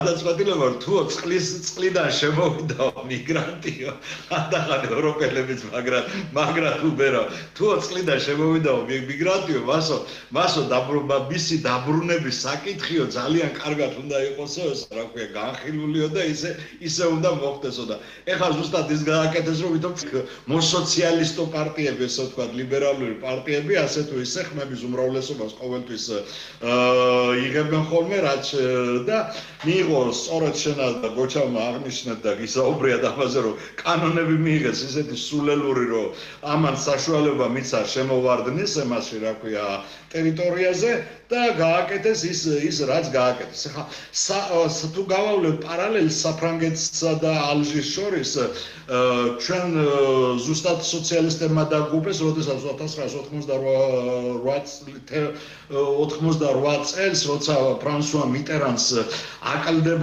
გადაწყვეტილება თუ წყლიდან შემოვიდა მიგრანტიო, ანდახან ევროპელებიც მაგრამ უბერო, თუ წყლიდან შემოვიდა მიგრანტიო, მასო მისი დაბრუნების საკითხიო ძალიან კარგად უნდა იყოსო, რა ქვია, განხილულიო და ისე უნდა მოხდესო და ეხლა ზუსტად ის გააკეთეს, რომ ვითომ მოსოციალისტო პარტიები, ესე ვთქვათ, ლიბერალური პარტიები, ასე თუ ისე ხმების უმრავლესობას ყოველთვის იღებენ ხოლმე, რაც და მიიღო სწორედ შენა და გოჩავმა აღნიშნა და გისაუბრია ამაზე, რომ კანონები მიიღეს ისეთი სულელური, რომ ამან საშუალება მიცა შემოვარდნის εμასში, რა ქვია, ტერიტორიაზე და გააკეთეს ის რაც გააკეთეს. ახლა თუ გავავლევ პარალელს საფრანგეთსა და ალჟირს შორის, ჩვენ ზუსტად სოციალისტებმა დაგუბეს, როდესაც 1988 წელს, როცა ფრანსუა მიტერანს აკლდება